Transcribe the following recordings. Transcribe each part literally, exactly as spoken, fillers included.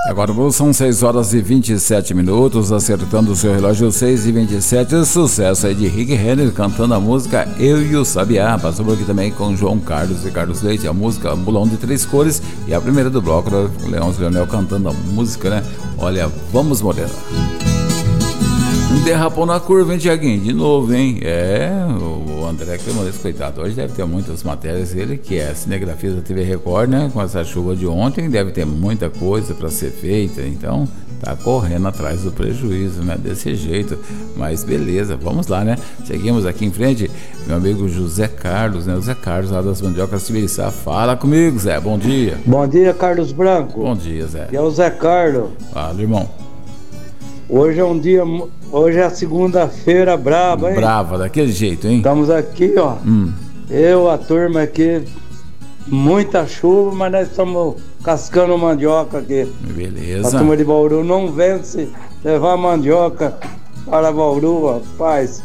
Agora são seis horas e vinte e sete minutos, acertando o seu relógio, seis e vinte e sete. Sucesso aí de Rick Renner cantando a música Eu e o Sabiá. Passou por aqui também com João Carlos e Carlos Leite, a música Mulão de Três Cores. E a primeira do bloco, o Leão Leonel cantando a música, né? Olha, vamos, Morena. Derrapou na curva, hein, Tiaguinho? De novo, hein? É, o André Clemones, coitado, hoje deve ter muitas matérias. Ele que é cinegrafista da T V Record, né? Com essa chuva de ontem, deve ter muita coisa para ser feita. Então, tá correndo atrás do prejuízo, né? Desse jeito. Mas beleza, vamos lá, né? Seguimos aqui em frente, meu amigo José Carlos, né? O Zé Carlos, lá das Mandiocas Tibiriçá. Fala comigo, Zé. Bom dia. Bom dia, Carlos Branco. Bom dia, Zé. E é o Zé Carlos. Fala, irmão. Hoje é um dia, hoje é a segunda-feira braba, hein? Brava, daquele jeito, hein? Estamos aqui, ó. Hum. Eu, a turma aqui, muita chuva, mas nós estamos cascando mandioca aqui. Beleza. A turma de Bauru não vence levar mandioca para Bauru, rapaz.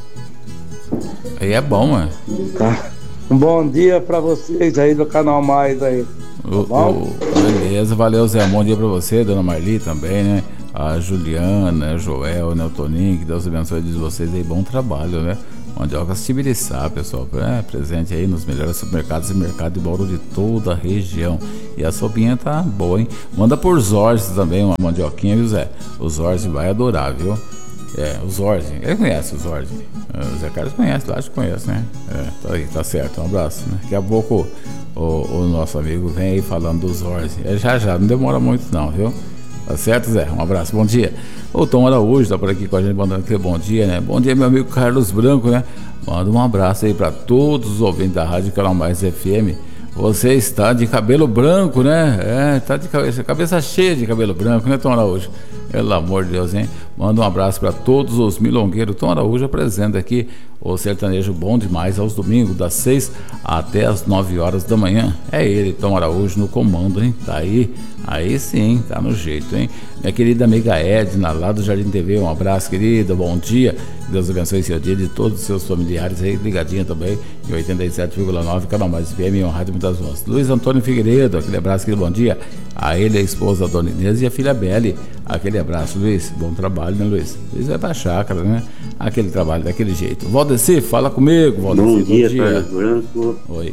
Aí é bom, mano. Tá. Um bom dia pra vocês aí do Canal Mais aí. O, tá bom? O, beleza, valeu, Zé. Um bom dia pra você, dona Marli também, né? A Juliana, o Joel, né, o Toninho, que Deus abençoe de vocês aí, bom trabalho, né? Mandiocas Tibiriçá, pessoal, é, presente aí nos melhores supermercados e mercado de Bauru de toda a região. E a sopinha tá boa, hein? Manda por Zorzi também, uma mandioquinha, viu, Zé? O Zorzi vai adorar, viu? É, o Zorzi, ele conhece o Zorzi. O Zé Carlos conhece, acho que conhece, né? É, tá aí, tá certo, um abraço, né? Daqui a pouco o, o nosso amigo vem aí falando do Zorzi. É já já, não demora muito não, viu? Tá certo, Zé? Um abraço, bom dia. O Tom Araújo tá por aqui com a gente, mandando aquele bom dia, né? Bom dia, meu amigo Carlos Branco, né? Manda um abraço aí para todos os ouvintes da Rádio Canal Mais F M. Você está de cabelo branco, né? É, tá de cabeça, cabeça cheia de cabelo branco, né, Tom Araújo? Pelo amor de Deus, hein? Manda um abraço para todos os milongueiros. Tom Araújo apresenta aqui o sertanejo bom demais aos domingos, das seis até as nove horas da manhã. É ele, Tom Araújo, no comando, hein? Tá aí, aí sim, tá no jeito, hein? Minha querida amiga Edna, lá do Jardim T V, um abraço, querida, bom dia. Deus abençoe seu dia, de todos os seus familiares aí, ligadinha também, em oitenta e sete vírgula nove, Canal Mais F M, um rádio muitas vozes. Luiz Antônio Figueiredo, aquele abraço, aquele bom dia. A ele, a esposa, a dona Inês e a filha Beli. Aquele abraço, Luiz, bom trabalho, né, Luiz? Luiz vai pra chácara, né? Aquele trabalho daquele jeito. Valdeci, fala comigo, Valdeci. Bom dia, Carlos Branco. Oi.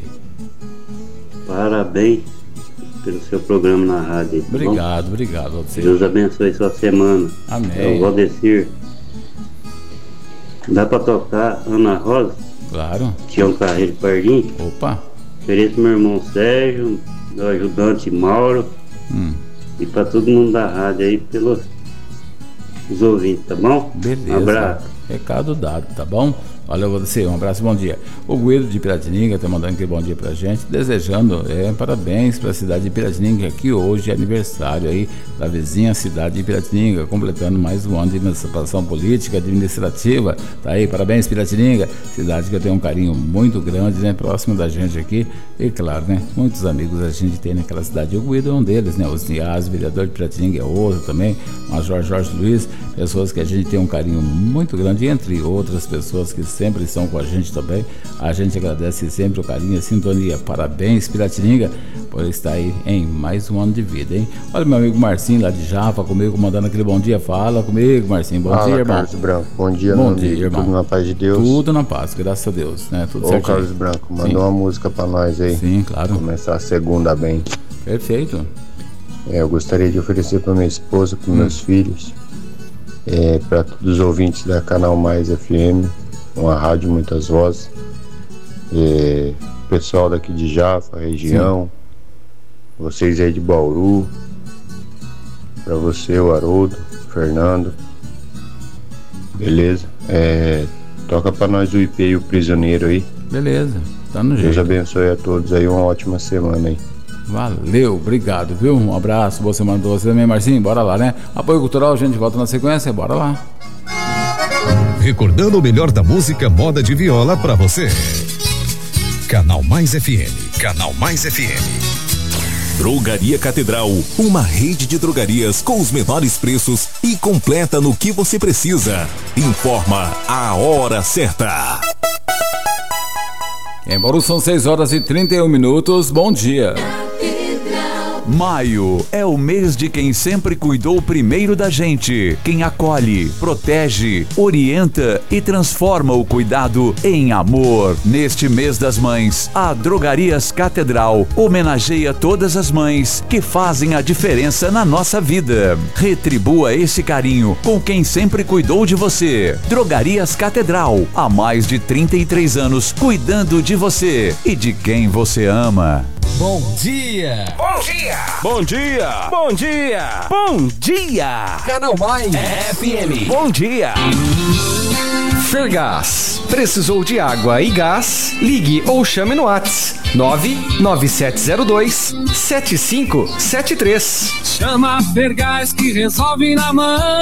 Parabéns pelo seu programa na rádio. Tá obrigado, bom? obrigado, Valdeci. Deus abençoe sua semana. Amém. É o Valdecir. Dá pra tocar Ana Rosa? Claro. Tião Carreiro Pardim. Opa. Ofereço meu irmão Sérgio, meu ajudante Mauro. Hum. E pra todo mundo da rádio aí, pelos os ouvintes, tá bom? Beleza. Um abraço. Recado dado, tá bom? Olha, você, um abraço, bom dia. O Guido de Piratininga tá mandando aquele bom dia pra gente, desejando é, parabéns pra cidade de Piratininga, que hoje é aniversário aí da vizinha cidade de Piratininga, completando mais um ano de emancipação política, administrativa. Tá aí, parabéns, Piratininga, cidade que eu tenho um carinho muito grande, né, próximo da gente aqui. E claro, né, muitos amigos a gente tem naquela cidade. O Guido é um deles, né, os Nias, vereador de Piratininga é outro também, o Major Jorge Luiz, pessoas que a gente tem um carinho muito grande, entre outras pessoas que sempre estão com a gente também. A gente agradece sempre o carinho e a sintonia. Parabéns, Piratininga, por estar aí em mais um ano de vida, hein? Olha, meu amigo Marcinho lá de Java comigo, mandando aquele bom dia. Fala comigo, Marcinho. Bom Fala, dia, irmão. Carlos Branco. Bom dia, bom meu dia, amigo. irmão. Tudo na paz de Deus. Tudo na paz, graças a Deus, né? Tudo Ô, certinho. Carlos Branco, mandou Sim. uma música pra nós aí. Sim, claro. Começar a segunda bem. Perfeito. É, eu gostaria de oferecer pra minha esposa, pros hum. meus filhos, é, pra todos os ouvintes da Canal Mais F M, uma rádio muitas vozes, é, pessoal daqui de Jaffa, região, sim. Vocês aí de Bauru, pra você, o Haroldo, Fernando, beleza? É, toca pra nós o I P e o Prisioneiro aí. Beleza, tá no jeito. Deus abençoe a todos aí, uma ótima semana aí. Valeu, obrigado, viu? Um abraço, boa semana pra você também, Marcinho. Bora lá, né? Apoio Cultural, a gente volta na sequência, bora lá. Recordando o melhor da música moda de viola pra você. Canal Mais F M. Canal Mais F M. Drogaria Catedral, uma rede de drogarias com os menores preços e completa no que você precisa. Informa a hora certa. Em Bauru são seis horas e trinta e um minutos. Bom dia. Catedral, Maio é o mês de quem sempre cuidou primeiro da gente, quem acolhe, protege, orienta e transforma o cuidado em amor. Neste mês das mães, a Drogarias Catedral homenageia todas as mães que fazem a diferença na nossa vida. Retribua esse carinho com quem sempre cuidou de você. Drogarias Catedral, há mais de trinta e três anos cuidando de você e de quem você ama. Bom dia! Bom dia! Bom dia! Bom dia! Bom dia! Canal Mais F M. Bom dia! Fergás. Precisou de água e gás? Ligue ou chame no WhatsApp nove nove sete zero dois sete cinco sete três. Chama Fergás que resolve na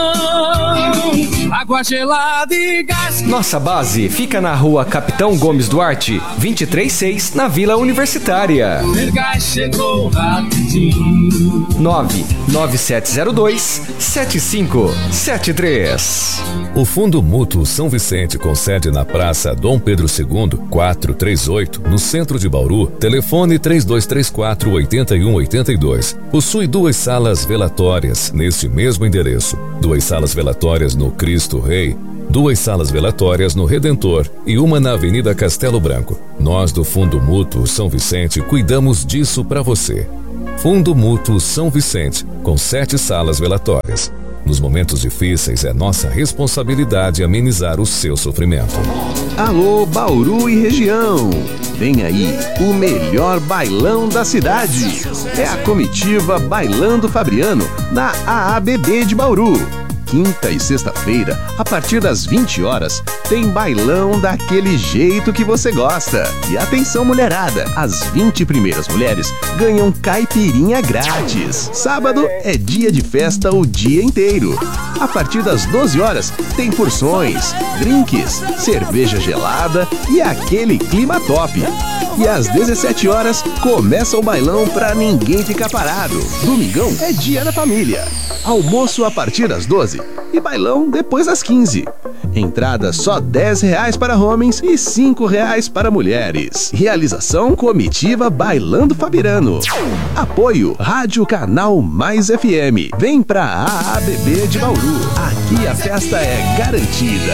mão. Água gelada e gás. Nossa base fica na rua Capitão Gomes Duarte, vinte e três seis, na Vila Universitária. Fergás chegou rapidinho. nove nove sete zero dois sete cinco sete três. O Fundo Mútuo São Vicente, com sede na Praça Dom Pedro segundo, quatrocentos e trinta e oito, no centro de Bauru, telefone três dois três quatro, oito um oito dois. Possui duas salas velatórias neste mesmo endereço. Duas salas velatórias no Cristo Rei, duas salas velatórias no Redentor e uma na Avenida Castelo Branco. Nós do Fundo Mútuo São Vicente cuidamos disso para você. Fundo Mútuo São Vicente, com sete salas velatórias. Nos momentos difíceis é nossa responsabilidade amenizar o seu sofrimento. Alô, Bauru e região! Vem aí o melhor bailão da cidade. É a comitiva Bailando Fabriano, na A A B B de Bauru. Quinta e sexta-feira, a partir das vinte horas, tem bailão daquele jeito que você gosta. E atenção, mulherada, as vinte primeiras mulheres ganham caipirinha grátis. Sábado é dia de festa o dia inteiro. A partir das doze horas, tem porções, drinks, cerveja gelada e aquele clima top. E às dezessete horas, começa o bailão pra ninguém ficar parado. Domingão é dia da família. Almoço a partir das doze e bailão depois das quinze. Entrada só dez reais para homens e cinco reais para mulheres. Realização Comitiva Bailando Fabriano. Apoio Rádio Canal Mais F M. Vem pra A A B B de Bauru. Aqui a festa é garantida.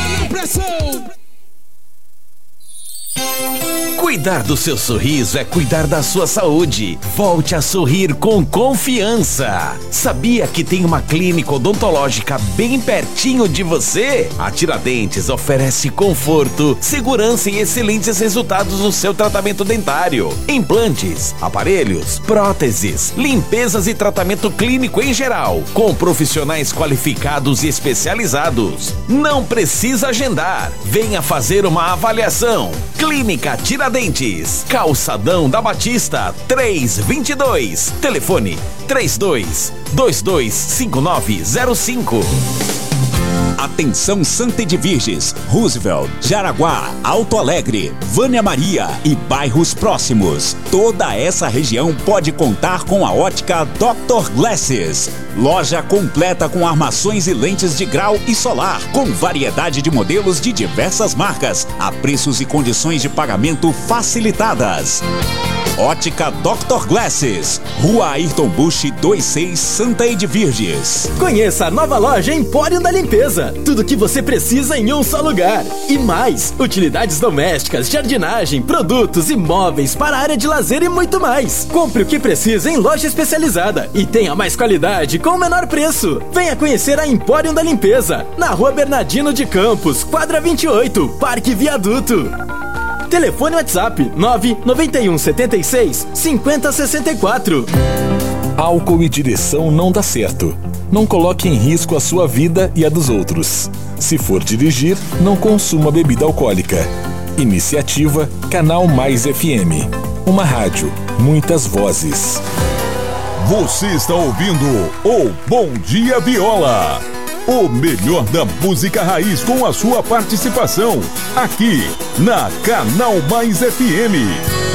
Cuidar do seu sorriso é cuidar da sua saúde. Volte a sorrir com confiança. Sabia que tem uma clínica odontológica bem pertinho de você? A Tiradentes oferece conforto, segurança e excelentes resultados no seu tratamento dentário. Implantes, aparelhos, próteses, limpezas e tratamento clínico em geral, com profissionais qualificados e especializados. Não precisa agendar. Venha fazer uma avaliação. Clínica Tiradentes, Calçadão da Batista, trezentos e vinte e dois. Telefone trinta e dois, vinte e dois, cinquenta e nove zero cinco. Atenção Santa Edviges, Roosevelt, Jaraguá, Alto Alegre, Vânia Maria e bairros próximos. Toda essa região pode contar com a ótica doutor Glasses. Loja completa com armações e lentes de grau e solar, com variedade de modelos de diversas marcas, a preços e condições de pagamento facilitadas. Ótica doutor Glasses, Rua Ayrton Busch vinte e seis, Santa Edviges. Conheça a nova loja Empório da Limpeza. Tudo que você precisa em um só lugar. E mais, utilidades domésticas, jardinagem, produtos e móveis para a área de lazer e muito mais. Compre o que precisa em loja especializada e tenha mais qualidade com o menor preço. Venha conhecer a Empório da Limpeza, na Rua Bernardino de Campos, quadra vinte e oito, Parque Viaduto. Telefone WhatsApp nove nove um sete seis, cinco zero seis quatro. Álcool e direção não dá certo. Não coloque em risco a sua vida e a dos outros. Se for dirigir, não consuma bebida alcoólica. Iniciativa Canal Mais F M. Uma rádio, muitas vozes. Você está ouvindo o Bom Dia Viola. O melhor da música raiz com a sua participação. Aqui na Canal Mais F M.